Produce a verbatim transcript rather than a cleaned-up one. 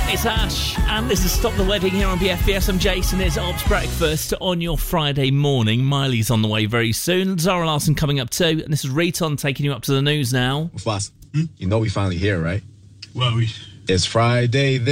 It's Ash, and this is Stop the Wedding here on B F B S. I'm Jason. It's Ops Breakfast on your Friday morning. Miley's on the way very soon. Zara Larsson coming up too, and this is Riton taking you up to the news now. Mufasa, hmm? You know we finally here, right? Well, we... It's Friday then.